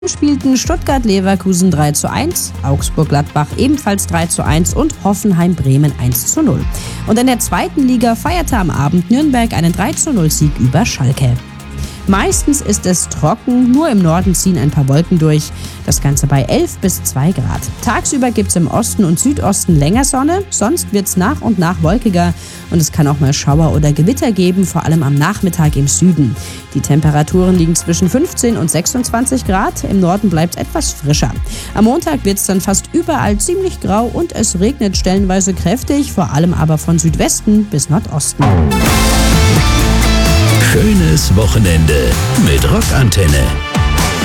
Spielten Stuttgart-Leverkusen 3:1, Augsburg-Gladbach ebenfalls 3:1 und Hoffenheim-Bremen 1:0. Und in der zweiten Liga feierte am Abend Nürnberg einen 3:0-Sieg über Schalke. Meistens ist es trocken, nur im Norden ziehen ein paar Wolken durch. Das Ganze bei 11 bis 2 Grad. Tagsüber gibt es im Osten und Südosten länger Sonne, sonst wird es nach und nach wolkiger und es kann auch mal Schauer oder Gewitter geben, vor allem am Nachmittag im Süden. Die Temperaturen liegen zwischen 15 und 26 Grad, im Norden bleibt es etwas frischer. Am Montag wird es dann fast überall ziemlich grau und es regnet stellenweise kräftig, vor allem aber von Südwesten bis Nordosten. Schönes Wochenende mit Rockantenne.